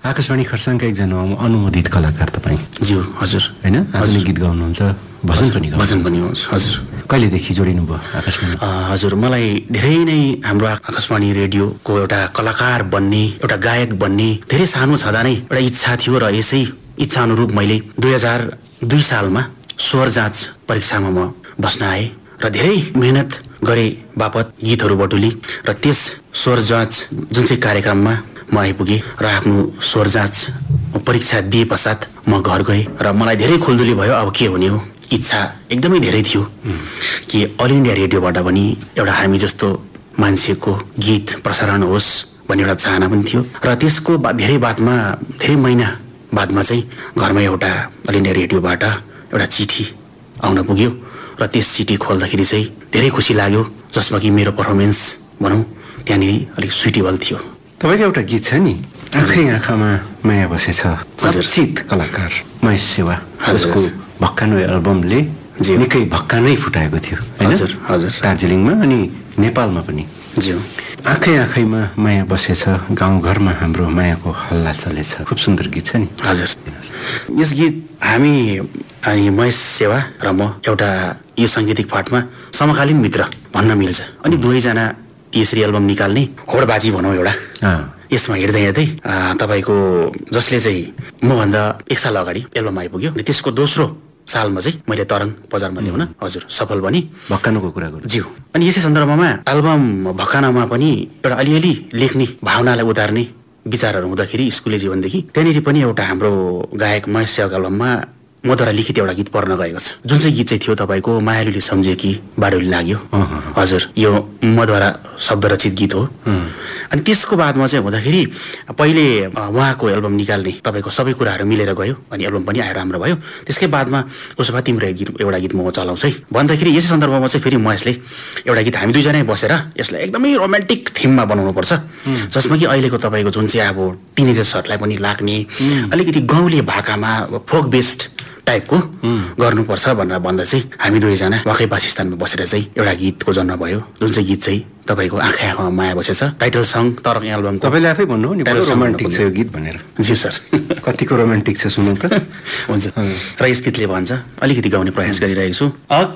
आकाशवाणी खरसाङका एकजना अनुमोदित कलाकार तपाईँ। ज्यू हजुर। होइन, आधुनिक गीत गाउनुहुन्छ, भजन पनि गाउनुहुन्छ हजुर। कहिलेदेखि जोडिनु भयो आकाशवाणी? हजुर, मलाई धेरै नै हाम्रो आकाशवाणी रेडियोको एउटा कलाकार बन्ने, एउटा गायक बन्ने धेरै सानो छँदा नै एउटा इच्छा थियो र यसै इच्छा अनुरूप मैले 2002 सालमा स्वर जाँच परीक्षामा म बस्न आएँ र धेरै मेहनत गरे बापत गीतहरू बटुली र त्यस स्वर जाँच जुन चाहिँ कार्यक्रममा म आइपुगेँ र आफ्नो स्वर जाँच परीक्षा दिए पश्चात म घर गएँ र मलाई धेरै खुल्दुली भयो। अब के हुने हो, इच्छा एकदमै धेरै थियो कि अल इन्डिया रेडियोबाट पनि एउटा हामी जस्तो मान्छेको गीत प्रसारण होस् भन्ने एउटा चाहना पनि थियो। र त्यसको धेरै बादमा, धेरै महिना बादमा चाहिँ घरमा एउटा अल इन्डिया रेडियोबाट एउटा चिठी आउन पुग्यो र त्यस चिठी खोल्दाखेरि चाहिँ धेरै खुसी लाग्यो, जसमा कि मेरो पर्फर्मेन्स भनौँ त्यहाँनिर अलिक सुइटेबल थियो। तपाईँको एउटा गीत छ नि, आँखै आँखामा माया बसेछ, चर्चित कलाकार महेश सेवा, जसको भक्कानो एल्बमले निकै भक्का नै फुटाएको थियो होइन, दार्जिलिङमा अनि नेपालमा पनि। आँखै आँखैमा माया बसेछ, गाउँघरमा हाम्रो मायाको हल्ला चलेछ, खुब सुन्दर गीत छ नि। हजुर, यस गीत हामी अनि महेश सेवा र म एउटा यो साङ्गीतिक पाठमा समकालीन मित्र भन्न मिल्छ। अनि दुवैजना यसरी एल्बम निकाल्ने होडबाजी भनौँ एउटा। यसमा हेर्दै हेर्दै तपाईँको जसले चाहिँ मभन्दा 1 साल अगाडि एल्बम आइपुग्यो, अनि त्यसको दोस्रो सालमा चाहिँ मैले तरङ बजारमा ल्याउन हजुर सफल बनी। भक्कानोको कुरा गर्नु ज्यू। अनि यसै सन्दर्भमा एल्बम भक्कानामा पनि एउटा अलिअलि लेख्ने, भावनालाई उतार्ने विचारहरू हुँदाखेरि स्कुले जीवनदेखि त्यहाँनिर पनि एउटा हाम्रो गायक महेश सेवाको एल्बममा मद्वारा लिखित एउटा गीत पर्न गएको छ, जुन चाहिँ गीत चाहिँ थियो तपाईँको मायालुले सम्झे कि बाडुली लाग्यो। हजुर, यो मद्वारा शब्द रचित गीत हो। अनि त्यसको बादमा चाहिँ हुँदाखेरि पहिले उहाँको एल्बम निकाल्ने तपाईँको सबै कुराहरू मिलेर गयो, अनि एल्बम पनि आएर राम्रो भयो। त्यसकै बादमा उसो भए तिम्रो एउटा गीत म चलाउँछु है भन्दाखेरि यसै सन्दर्भमा चाहिँ फेरि महेशले एउटा गीत हामी दुईजनै बसेर यसलाई एकदमै रोमान्टिक थिममा बनाउनुपर्छ, जसमा कि अहिलेको तपाईँको जुन चाहिँ अब टिनेजर्सहरूलाई पनि लाग्ने अलिकति गाउँले भाकामा फोक बेस्ड टाइपको गर्नुपर्छ भनेर भन्दा चाहिँ हामी दुवैजना वाकै वासस्थानमा बसेर चाहिँ एउटा गीतको जन्म भयो, जुन चाहिँ गीत चाहिँ तपाईँको आँखै आँखामा माया बसेछ, टाइटल सङ तरङ एल्बमको। तपाईँले आफै भन्नु नि रोमान्टिक छ यो गीत भनेर। ज्यू सर, कतिको रोमान्टिक छ सुनौ त। हुन्छ। र यस गीतले भन्छ, अलिकति गाउने प्रयास गरिरहेको छु।